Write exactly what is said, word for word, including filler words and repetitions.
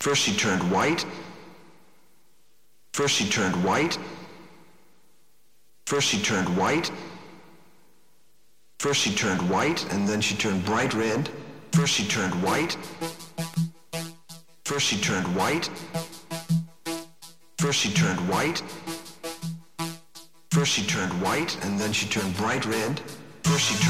First she turned white. First she turned white. First she turned white. First she turned white, and then she turned bright red. First she turned white. First she turned white. First she turned white. First she turned white, and then she turned bright red. First she turned